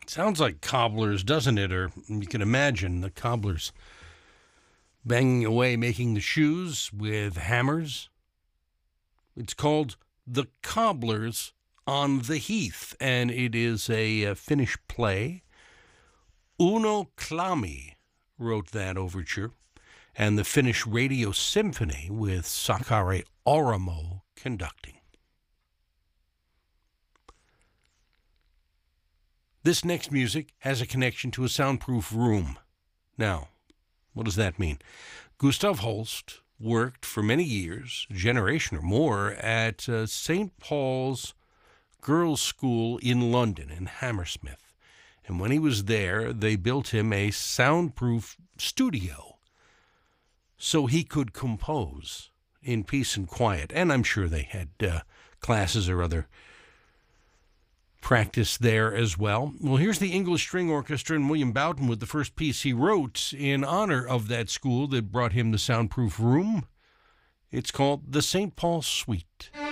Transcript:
Sounds like cobblers, doesn't it? Or you can imagine the cobblers banging away, making the shoes with hammers. It's called The Cobblers on the Heath, and it is a Finnish play. Uno Klami wrote that overture, and the Finnish Radio Symphony with Sakari Oramo conducting. This next music has a connection to a soundproof room. Now, what does that mean? Gustav Holst worked for many years, a generation or more, at St. Paul's Girls' School in London, in Hammersmith. And when he was there, they built him a soundproof studio so he could compose in peace and quiet. And I'm sure they had classes or other practice there as well. Well, here's the English String Orchestra and William Boughton with the first piece he wrote in honor of that school that brought him the soundproof room. It's called the St. Paul Suite.